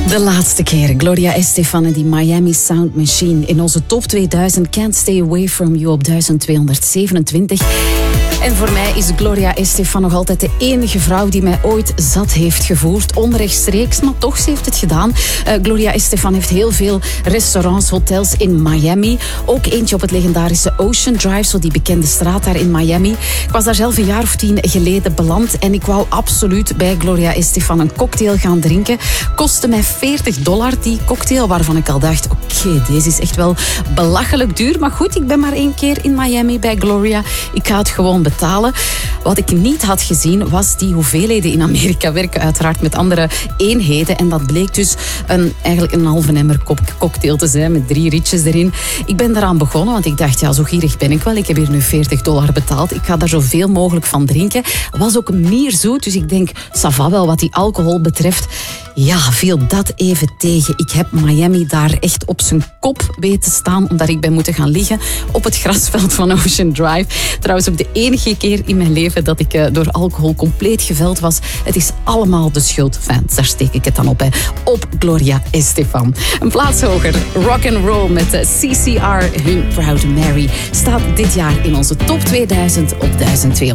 De laatste keer. Gloria Estefan en die Miami Sound Machine. In onze top 2000 Can't Stay Away From You op 1227. En voor mij is Gloria Estefan nog altijd de enige vrouw die mij ooit zat heeft gevoerd. Onrechtstreeks, maar toch, ze heeft het gedaan. Gloria Estefan heeft heel veel restaurants, hotels in Miami. Ook eentje op het legendarische Ocean Drive, zo die bekende straat daar in Miami. Ik was daar zelf een jaar of 10 geleden beland en ik wou absoluut bij Gloria Estefan een cocktail gaan drinken. Kostte mij $40 die cocktail, waarvan ik al dacht, oké, deze is echt wel belachelijk duur. Maar goed, ik ben maar 1 keer in Miami bij Gloria. Ik ga het gewoon betalen. Wat ik niet had gezien was die hoeveelheden in Amerika werken uiteraard met andere eenheden. En dat bleek dus eigenlijk een halve emmer cocktail te zijn met 3 rietjes erin. Ik ben daaraan begonnen, want ik dacht, ja, zo gierig ben ik wel. Ik heb hier nu $40 betaald. Ik ga daar zoveel mogelijk van drinken. Was ook mierzoet, dus ik denk, ça va wel wat die alcohol betreft. Ja, viel dat even tegen. Ik heb Miami daar echt op zijn kop weten staan, omdat ik ben moeten gaan liggen op het grasveld van Ocean Drive. Trouwens ook de enige keer in mijn leven dat ik door alcohol compleet geveld was. Het is allemaal de schuld, daar steek ik het dan op, op Gloria Estefan. Een plaats hoger, rock'n'roll met CCR, hun Proud Mary, staat dit jaar in onze top 2000 op 1200.